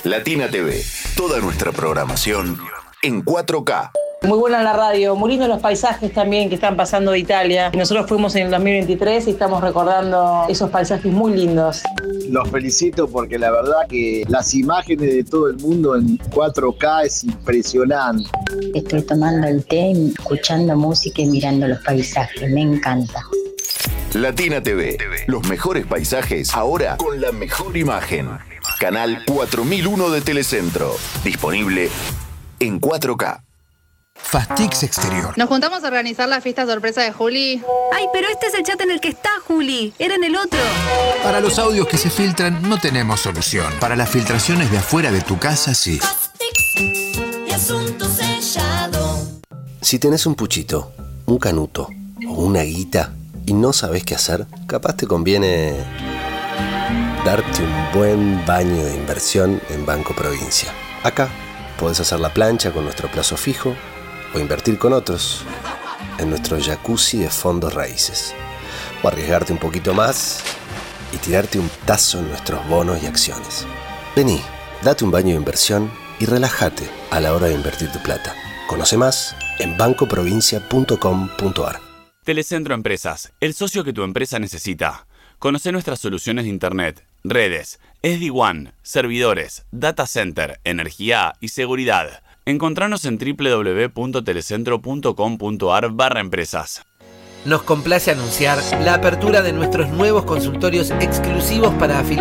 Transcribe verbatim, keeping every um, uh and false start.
Latina T V, toda nuestra programación en cuatro K. Muy buena la radio, muy lindos los paisajes también que están pasando de Italia. Nosotros fuimos en el dos mil veintitrés y estamos recordando esos paisajes muy lindos. Los felicito porque la verdad que las imágenes de todo el mundo en cuatro K es impresionante. Estoy tomando el té, escuchando música y mirando los paisajes, me encanta. Latina T V, los mejores paisajes ahora con la mejor imagen. Canal cuatro mil uno de Telecentro, disponible en cuatro K. Fastix Exterior. Nos juntamos a organizar la fiesta sorpresa de Juli. Ay, pero este es el chat en el que está Juli. Era en el otro. Para los audios que se filtran no tenemos solución. Para las filtraciones de afuera de tu casa, sí. Fastix y asunto sellado. Si tenés un puchito, un canuto o una guita y no sabés qué hacer, capaz te conviene darte un buen baño de inversión en Banco Provincia. Acá podés hacer la plancha con nuestro plazo fijo o invertir con otros en nuestro jacuzzi de fondos raíces. O arriesgarte un poquito más y tirarte un tazo en nuestros bonos y acciones. Vení, date un baño de inversión y relájate a la hora de invertir tu plata. Conoce más en banco provincia punto com punto a r. Telecentro Empresas, el socio que tu empresa necesita. Conoce nuestras soluciones de Internet, redes, S D WAN, servidores, data center, energía y seguridad. Encontranos en doble u doble u doble u punto telecentro punto com punto a r barra empresas. Nos complace anunciar la apertura de nuestros nuevos consultorios exclusivos para afiliados